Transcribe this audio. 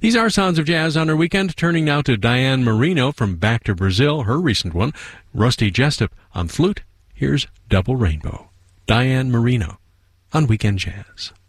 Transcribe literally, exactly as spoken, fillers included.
These are Sounds of Jazz on our weekend. Turning now to Diane Marino from Back to Brazil, her recent one. Rusty Jessup on flute. Here's Double Rainbow. Diane Marino on Weekend Jazz.